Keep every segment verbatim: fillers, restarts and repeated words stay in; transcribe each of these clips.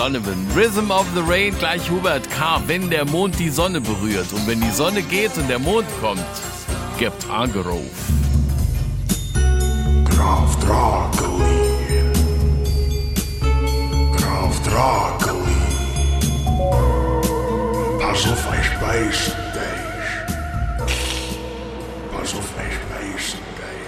Donovan. Rhythm of the Rain gleich Hubert K. Wenn der Mond die Sonne berührt. Und wenn die Sonne geht und der Mond kommt, gibt Angeruf. Graf Drakeli. Graf Drakeli. Pas auf, ich beißen dich. Pas auf, ich beißen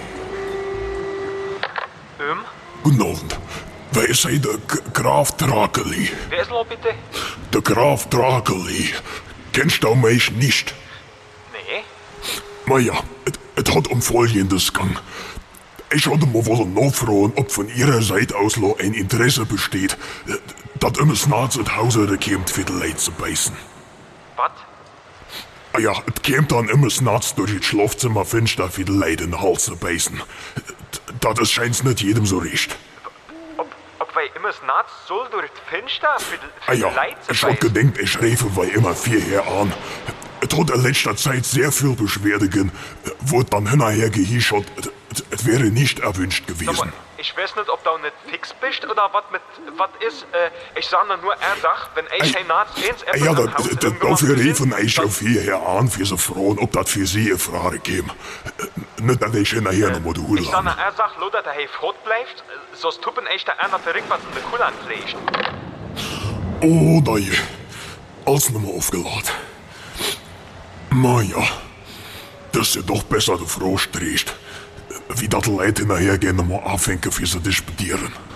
dich. Ähm? Guten Abend. Wer ist der G- Graf Drakeli? Wer ist noch bitte? Der Graf Drakeli. Kennst du mich nicht? Nee. Naja, es hat um Folgendes gegangen. Ich wollte mal wollen nachfragen, ob von Ihrer Seite aus noch ein Interesse besteht, dass immer Snarz und Hause kommt, für die Leute zu beißen. Was? Ah ja, es kommt dann immer Snarz durch das Schlafzimmer finster, für die Leute in den Hals zu beißen. Das scheint's nicht jedem so recht. Ob, ob wir immer das Naht soll durch die Fenster für die, für Ah die ja, Leute zu ich hab beißen? gedenkt, ich schreife weil immer vierher an. Es hat in letzter Zeit sehr viel Beschwerde gegeben, wo dann hinterher gehischert, es wäre nicht erwünscht Sag gewesen. mal, ich weiß nicht, ob du nicht fix bist oder was mit, was ist, äh, ich sag nur, er sagt, wenn ich Ei, ein Naht eins Ah ja, am da, Haus da, irgendwo dafür gesehen, riefen ich dann- auf vierher an, für sie fragen, ob das für sie eine Frage käme. Nicht, dass ich hinterher noch mal die Hülle Ich sag nur, habe. er sagt, Lothar, der hey fort bleibt, sonst tuppen echt der einer verrückt was in der Kulan flecht. Oh, da je. Alles nochmal aufgeladen. Na ja, das ist ja doch besser, du Frau stehst. Wie das Leute hinterher gehen, nochmal anfangen, für sie disputieren.